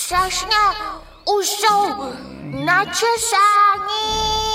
strašně už jsou načesání.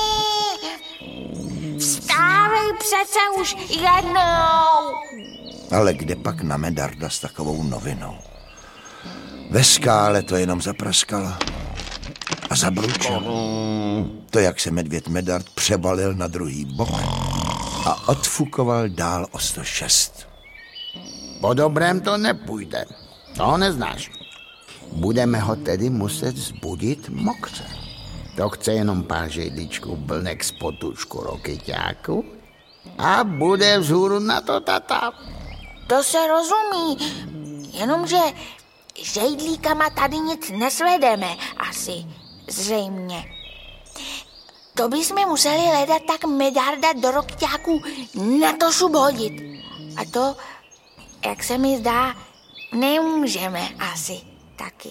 Vstávej přece už jednou. Ale kde pak na Medarda s takovou novinou? Ve skále to jenom zapraskalo a zabručelo. To, jak se medvěd Medard přebalil na druhý bok a odfukoval dál o 106. Po dobrém to nepůjde, to neznáš. Budeme ho tedy muset vzbudit mokře. To chce jenom pár žejdličků blnek z potůčku rokyťáku a bude vzhůru na to tata. To se rozumí, jenomže žejdlíkama tady nic nesvedeme, asi, zřejmě. To bychom museli hledat tak Medarda do rokyťáku na to šup hodit. A to, jak se mi zdá, nemůžeme asi taky.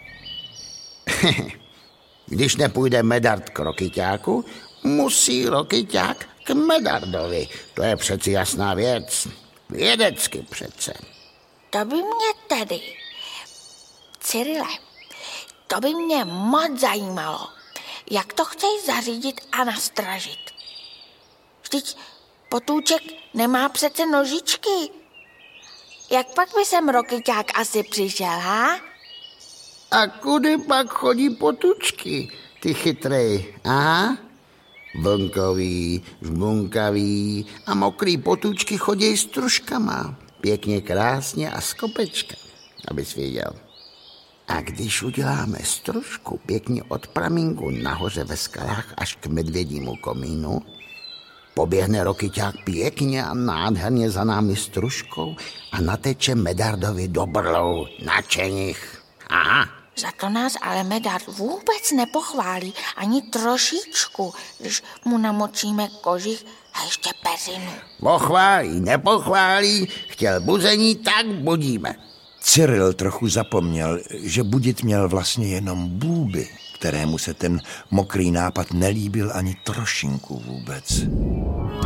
Když nepůjde Medard k rokyťáku, musí rokyťák k Medardovi. To je přeci jasná věc. Vědecky přece. To by mě tedy, Cyrile, to by mě moc zajímalo, jak to chceš zařídit a nastražit. Vždyť potůček nemá přece nožičky. Jak pak by sem rokyťák asi přišel, ha? A kudy pak chodí potůčky, ty chytrej, aha? Vlnkový, žbunkavý a mokrý potůčky chodí s truškama. Pěkně krásně a z kopečka, abys věděl. A když uděláme stružku pěkně od pramínku nahoře ve skalách až k medvědímu komínu, poběhne rokyťák pěkně a nádherně za námi stružkou a nateče Medardovi do brlou na čenich. Aha. Za to nás ale Medard vůbec nepochválí, ani trošičku, když mu namočíme kožich a ještě peřinu. Pochválí, nepochválí, chtěl buzení, tak budíme. Cyril trochu zapomněl, že budit měl vlastně jenom Bůby, kterému se ten mokrý nápad nelíbil ani trošinku vůbec.